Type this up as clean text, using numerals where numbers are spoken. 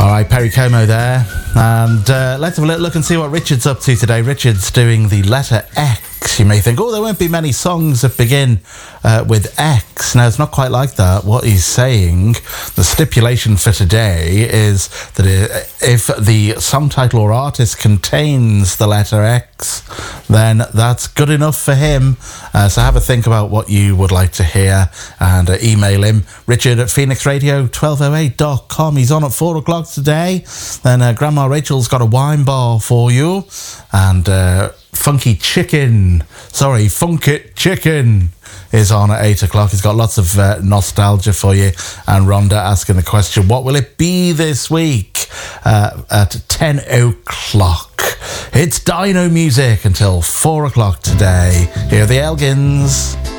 All right, Perry Como there. And let's have a little look and see what Richard's up to today. Richard's doing the letter X. You may think, oh, there won't be many songs that begin with X. No, it's not quite like that. What he's saying, the stipulation for today is that if the song title or artist contains the letter X, then that's good enough for him. So have a think about what you would like to hear and email him, Richard at phoenixradio1208.com. He's on at 4 o'clock today. Then Grandma Rachel's got a wine bar for you. And Funky Chicken is on at 8 o'clock. He's got lots of nostalgia for you. And Rhonda asking the question, what will it be this week at 10 o'clock? It's Dino Music until 4 o'clock today. Here are the Elgins.